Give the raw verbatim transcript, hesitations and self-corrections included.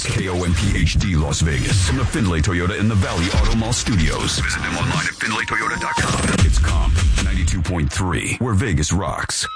K O M P H D Las Vegas. From the Findlay Toyota in the Valley Auto Mall Studios. Visit them online at Findlay Toyota dot com. It's Comp ninety-two point three, where Vegas rocks.